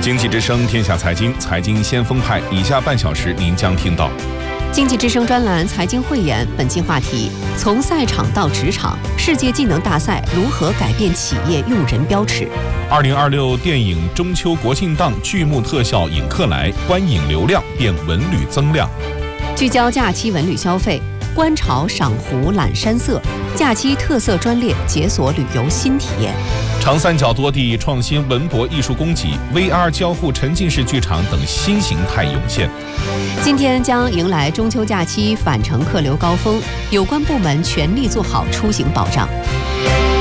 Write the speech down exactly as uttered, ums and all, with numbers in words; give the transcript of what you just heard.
经济之声天下财经，财经先锋派，以下半小时您将听到。 经济之声专栏财经汇演，本期话题：从赛场到职场，世界技能大赛如何改变企业用人标尺？ 二零二六电影中秋国庆档剧目特效引客来，观影流量变文旅增量。 聚焦假期文旅消费，观潮赏湖览山色，假期特色专列解锁旅游新体验。 长三角多地创新文博艺术供给 ，V R 交互沉浸式剧场等新形态涌现。 今天将迎来中秋假期返程客流高峰，有关部门全力做好出行保障。